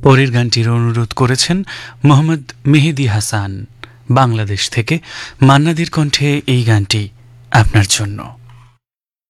পরের গানটির অনুরোধ করেছেন মোহাম্মদ মেহেদি হাসান বাংলাদেশ থেকে। মান্নাদির কণ্ঠে এই গানটি আপনার জন্য।